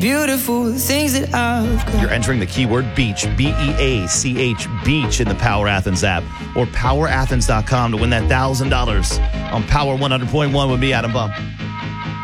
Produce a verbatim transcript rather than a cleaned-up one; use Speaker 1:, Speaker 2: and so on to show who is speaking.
Speaker 1: Beautiful things that I've got.
Speaker 2: You're entering the keyword beach, B E A C H, beach in the Power Athens app or power athens dot com to win that one thousand dollars on Power one hundred point one with me, Adam Bum.